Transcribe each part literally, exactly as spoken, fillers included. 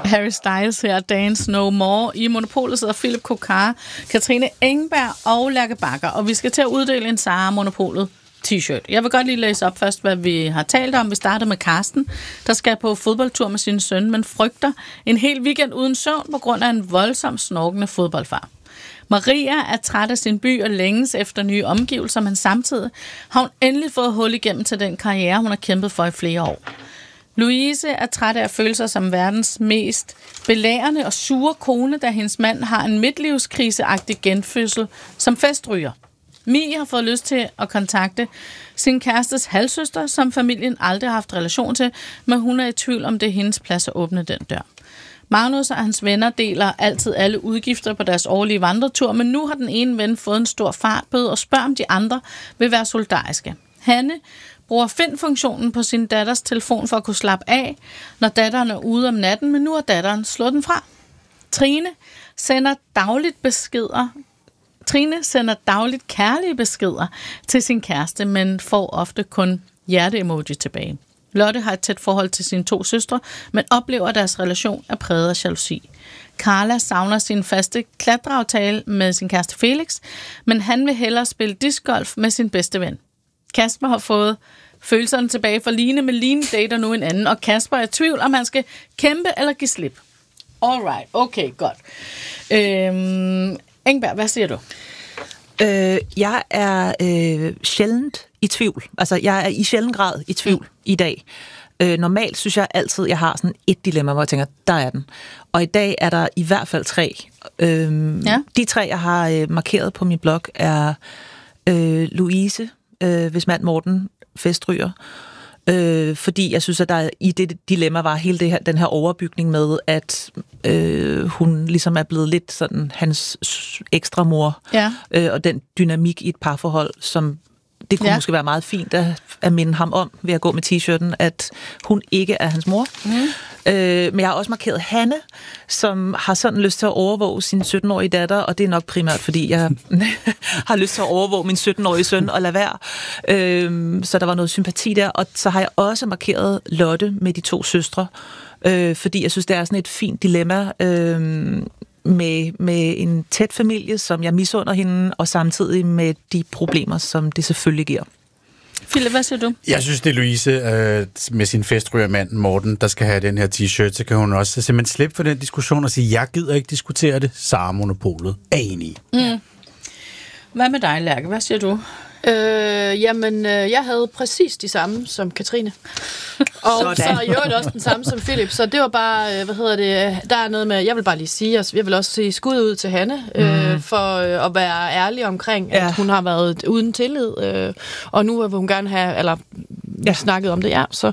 Harry Styles her, Dance No More. I Monopolet sidder Philip Kokar, Katrine Engberg og Lærke Bakker, og vi skal til at uddele en Sara Monopolet t-shirt. Jeg vil godt lige læse op først, hvad vi har talt om. Vi starter med Karsten, der skal på fodboldtur med sin søn, men frygter en hel weekend uden søvn på grund af en voldsom snorkende fodboldfar. Maria er træt af sin by og længes efter nye omgivelser, men samtidig har hun endelig fået hul igennem til den karriere, hun har kæmpet for i flere år. Louise er træt af at føle sig som verdens mest belærende og sure kone, da hendes mand har en midtlivskriseagtig genfødsel som festryger. Mie har fået lyst til at kontakte sin kærestes halvsøster, som familien aldrig har haft relation til, men hun er i tvivl om det er hendes plads at åbne den dør. Magnus og hans venner deler altid alle udgifter på deres årlige vandretur, men nu har den ene ven fået en stor fartbøde og spørger, om de andre vil være solidariske. Hanne bruger find-funktionen på sin datters telefon for at kunne slappe af, når datteren er ude om natten, men nu har datteren slået den fra. Trine sender dagligt beskeder Trine sender dagligt kærlige beskeder til sin kæreste, men får ofte kun hjerte-emoji tilbage. Lotte har et tæt forhold til sine to søstre, men oplever, at deres relation er præget af jalousi. Carla savner sin faste klatreaftale med sin kæreste Felix, men han vil hellere spille discgolf med sin bedste ven. Kasper har fået følelserne tilbage for Line, men Line dater nu en anden, og Kasper er i tvivl, om han skal kæmpe eller give slip. Alright, okay, godt. Øhm, Engberg, hvad siger du? Øh, jeg er øh, sjældent i tvivl. Altså, jeg er i sjælden grad i tvivl mm. i dag. Øh, normalt synes jeg altid, jeg har sådan et dilemma, hvor jeg tænker, der er den. Og i dag er der i hvert fald tre. Øh, ja. De tre, jeg har øh, markeret på min blog, er øh, Louise, øh, hvis mand Morten festryger. Øh, fordi jeg synes, at der i det dilemma var hele det her, den her overbygning med, at øh, hun ligesom er blevet lidt sådan hans ekstra mor, ja. øh, og den dynamik i et parforhold, som det kunne ja. måske være meget fint at, at minde ham om ved at gå med t-shirten, at hun ikke er hans mor. Mm. Øh, men jeg har også markeret Hanne, som har sådan lyst til at overvåge sin sytten-årige datter, og det er nok primært, fordi jeg har lyst til at overvåge min sytten-årige søn og lade være. Øh, så der var noget sympati der, og så har jeg også markeret Lotte med de to søstre, øh, fordi jeg synes, det er sådan et fint dilemma øh, med, med en tæt familie, som jeg misunder hende, og samtidig med de problemer, som det selvfølgelig giver. Philip, hvad siger du? Jeg synes, det er Louise øh, med sin festrygermand Morten, der skal have den her t-shirt, så kan hun også simpelthen slippe for den diskussion og sige, jeg gider ikke diskutere det. Sara Monopolet er enig. Mm. Hvad med dig, Lærke? Hvad siger du? Øh, jamen, øh, jeg havde præcis de samme som Katrine. Og sådan. Så i øvrigt også den samme som Philip. Så det var bare, øh, hvad hedder det, der er noget med, jeg vil bare lige sige, jeg vil også sige skud ud til Hanne, øh, mm. for øh, at være ærlig omkring, ja. at hun har været uden tillid, øh, og nu vil hun gerne have, eller ja. snakket om det, ja. Så,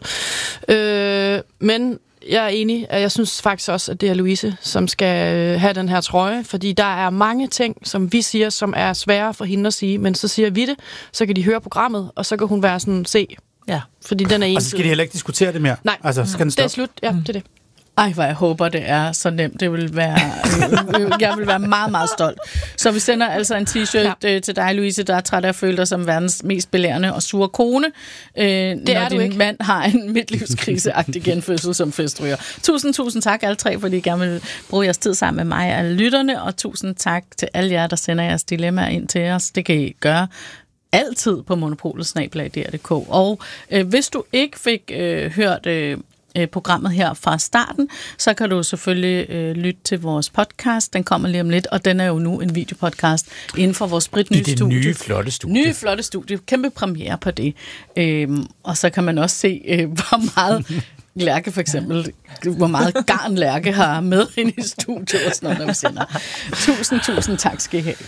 øh, men jeg er enig, jeg synes faktisk også, at det er Louise, som skal have den her trøje, fordi der er mange ting, som vi siger, som er svære for hende at sige, men så siger vi det, så kan de høre programmet, og så kan hun være sådan, se, ja, fordi den er ensidig. Og så skal de heller ikke diskutere det mere? Nej, altså, skal den stoppe? Det er slut, ja, det er det. Ej, hvor jeg håber, det er så nemt. Det vil være, jeg vil være meget, meget stolt. Så vi sender altså en t-shirt ja. til dig, Louise, der er træt af at føle dig som verdens mest belærende og sure kone, øh, det når er din ikke. mand har en midtlivskriseagtig genfødsel som festryger. Tusind, tusind tak alle tre, fordi I gerne vil bruge jeres tid sammen med mig og alle lytterne, og tusind tak til alle jer, der sender jeres dilemmaer ind til os. Det kan I gøre altid på monopolet snabel-a d r punktum d k. Og øh, hvis du ikke fik øh, hørt øh, programmet her fra starten, så kan du selvfølgelig øh, lytte til vores podcast. Den kommer lige om lidt, og den er jo nu en videopodcast inden for vores spritnye studie. I det nye flotte studie. Nye flotte studie. Kæmpe premiere på det. Øhm, og så kan man også se, øh, hvor meget Lærke for eksempel, hvor meget garn Lærke har med ind i studiet og sådan noget, når vi sender. Tusind, tusind tak skal I have.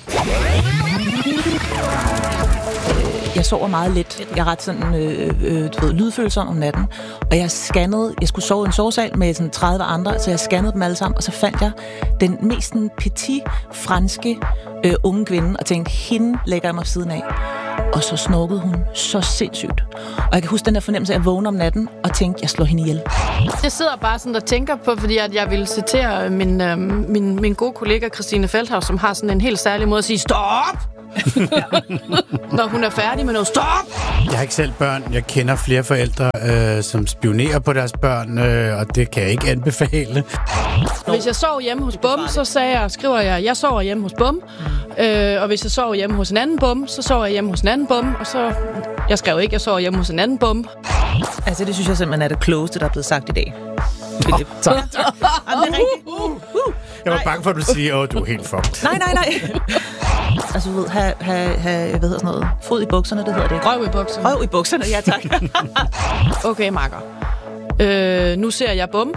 Jeg sover meget let. Jeg er ret sådan, øh, øh, du ved, lydfølsom om natten. Og jeg scannede, jeg skulle sove i en sovesal med sådan tredive andre, så jeg scannede dem alle sammen, og så fandt jeg den mest sådan, petit, franske øh, unge kvinde, og tænkte, hende lægger jeg mig siden af. Og så snorkede hun så sindssygt. Og jeg kan huske den der fornemmelse af at vågne om natten, og tænke, jeg slår hende ihjel. Jeg sidder bare sådan og tænker på, fordi at jeg vil citere min, øh, min, min gode kollega Christine Feldhaus, som har sådan en helt særlig måde at sige, stop! Når hun er færdig med noget. Stop! Jeg har ikke selv børn. Jeg kender flere forældre, øh, som spionerer på deres børn, øh, og det kan jeg ikke anbefale. Hvis jeg sover hjemme hos Bum, så sagde jeg, skriver jeg, jeg sover hjemme hos Bum. Øh, og hvis jeg sover hjemme hos en anden Bum, så sover jeg hjemme hos en anden Bum. Og så, jeg skrev ikke, jeg sover hjemme hos en anden Bum. Altså, det synes jeg simpelthen er det klogeste, der er blevet sagt i dag. Oh, tak. tak. Jamen, det er rigtigt. Uh, uh. Jeg var bange for, at du ville sige, åh, du er helt fucked. Nej, nej, nej. Altså, du ved, have, have, have, hvad hedder sådan noget? Fod i bukserne, det hedder det. Røv i bukserne. Røv i bukserne, ja tak. Okay, makker. Øh, nu ser jeg Bum.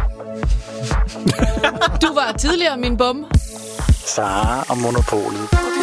Du var tidligere min Bum. Sara og Monopolet.